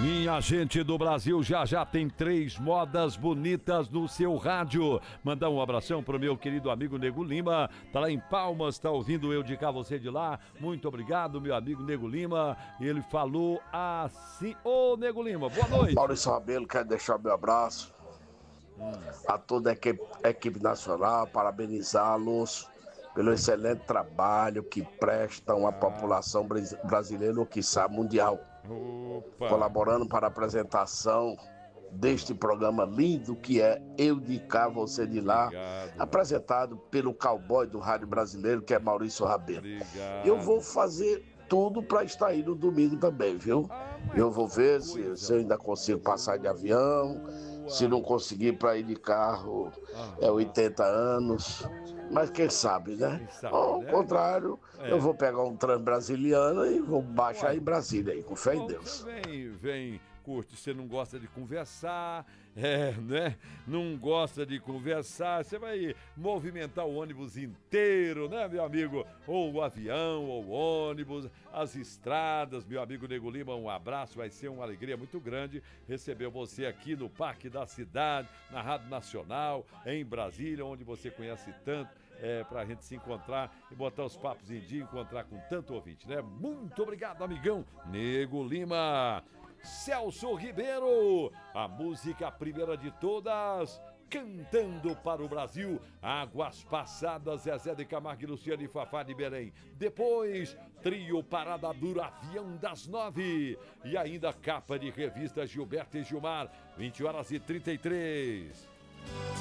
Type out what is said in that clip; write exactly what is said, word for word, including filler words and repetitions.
Minha gente do Brasil, já já tem três modas bonitas no seu rádio. Mandar um abração pro meu querido amigo Nego Lima, tá lá em Palmas, tá ouvindo eu de cá, você de lá. Muito obrigado, meu amigo Nego Lima. Ele falou assim: ô Nego Lima, boa noite. Maurício Rabelo, quero deixar meu abraço hum. a toda a equipe, a equipe nacional, parabenizá-los pelo excelente trabalho que prestam à ah. população brasileira, ou quiçá mundial. Opa. Colaborando para a apresentação deste programa lindo que é Eu de Cá, Você de Lá. Obrigado. Apresentado pelo cowboy do rádio brasileiro, que é Maurício Rabelo. Obrigado. Eu vou fazer tudo para estar aí no domingo também, viu? Ah, eu vou ver se, se eu ainda consigo passar de avião. Boa. Se não conseguir, para ir de carro, ah, é oitenta anos. Mas quem sabe, né? Quem sabe, Ao né? contrário, é. eu vou pegar um trem brasiliano e vou baixar Uai. em Brasília aí, com fé em Deus. Vem, vem, curte, você não gosta de conversar, é, né? Não gosta de conversar, você vai movimentar o ônibus inteiro, né, meu amigo? Ou o avião, ou o ônibus, as estradas, meu amigo Nego Lima, um abraço, vai ser uma alegria muito grande receber você aqui no Parque da Cidade, na Rádio Nacional, em Brasília, onde você conhece tanto. É, pra gente se encontrar e botar os papos em dia, encontrar com tanto ouvinte, né? Muito obrigado, amigão Nego Lima. Celso Ribeiro, a música primeira de todas, cantando para o Brasil, Águas Passadas, Zezé de Camargo e Luciano e Fafá de Belém. Depois, trio Parada Dura, Avião das Nove. E ainda capa de revista Gilberto e Gilmar, vinte horas e trinta e três.